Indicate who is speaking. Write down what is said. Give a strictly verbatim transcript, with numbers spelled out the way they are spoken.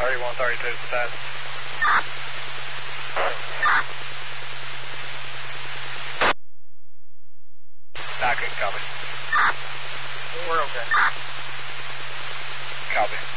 Speaker 1: thirty-one thirty-two is the test. I couldn't copy.
Speaker 2: We're okay.
Speaker 1: Copy.